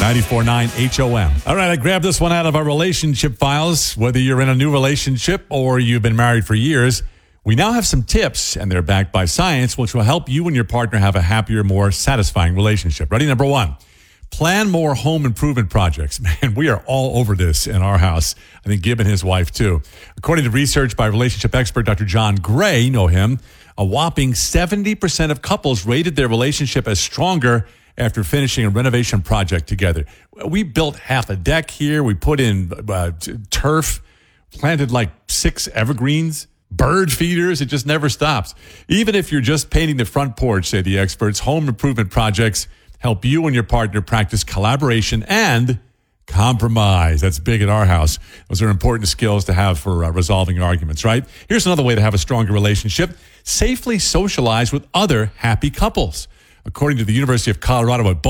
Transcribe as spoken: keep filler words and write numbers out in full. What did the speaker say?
ninety-four point nine H O M. All right, I grabbed this one out of our relationship files. Whether you're in a new relationship or you've been married for years, we now have some tips, and they're backed by science, which will help you and your partner have a happier, more satisfying relationship. Ready? Number one, plan more home improvement projects. Man, we are all over this in our house. I think Gibb and his wife, too. According to research by relationship expert Doctor John Gray, you know him, a whopping seventy percent of couples rated their relationship as stronger after finishing a renovation project together. We built half a deck here. We put in uh, t- turf, planted like six evergreens, bird feeders. It just never stops. Even if you're just painting the front porch, say the experts, home improvement projects help you and your partner practice collaboration and compromise. That's big at our house. Those are important skills to have for uh, resolving arguments, right? Here's another way to have a stronger relationship. Safely socialize with other happy couples. According to the University of Colorado at